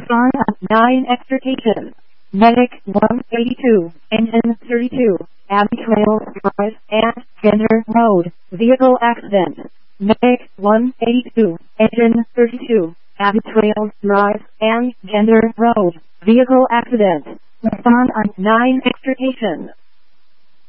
Respond on 9 extrication. Medic 182, Engine 32, Abbey Trails Drive and Gender Road, Vehicle Accident. Medic 182, Engine 32, Abbey Trails Drive and Gender Road, Vehicle Accident. Respond on 9 extrication.